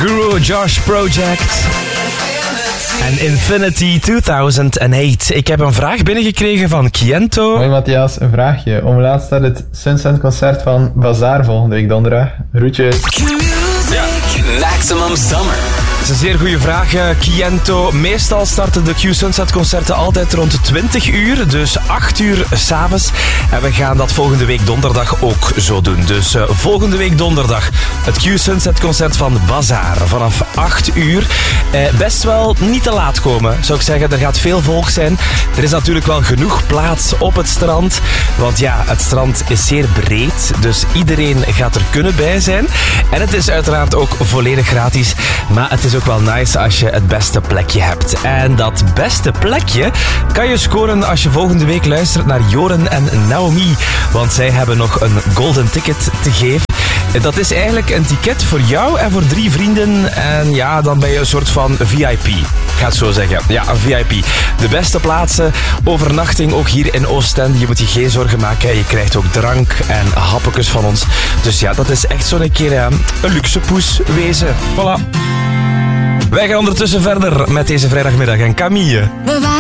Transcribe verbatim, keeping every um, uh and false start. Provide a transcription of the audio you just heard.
Guru Josh Project en Infinity tweeduizend acht. Ik heb een vraag binnengekregen van Kiento. Hoi Matthias, een vraagje. Om laat staat het Sunset-concert van Bazaar volgende week donderdag. Groetjes. Ja. Maximum Summer. Dat is een zeer goede vraag, Kiento. Meestal starten de Q-Sunset-concerten altijd rond twintig uur, dus acht uur s'avonds. En we gaan dat volgende week donderdag ook zo doen. Dus uh, volgende week donderdag het Q-Sunset-concert van Bazaar vanaf acht uur. Eh, best wel niet te laat komen, zou ik zeggen. Er gaat veel volk zijn. Er is natuurlijk wel genoeg plaats op het strand. Want ja, het strand is zeer breed, dus iedereen gaat er kunnen bij zijn. En het is uiteraard ook volledig gratis. Maar het is ook wel nice als je het beste plekje hebt. En dat beste plekje kan je scoren als je volgende week luistert naar Joren en Naomi. Want zij hebben nog een golden ticket te geven. Dat is eigenlijk een ticket voor jou en voor drie vrienden. En ja, dan ben je een soort van V I P. Ik ga het zo zeggen. Ja, een V I P. De beste plaatsen, overnachting ook hier in Oostende. Je moet je geen zorgen maken. Je krijgt ook drank en happetjes van ons. Dus ja, dat is echt zo'n keer uh, een luxe poes wezen. Voilà. Wij gaan ondertussen verder met deze vrijdagmiddag. En Camille.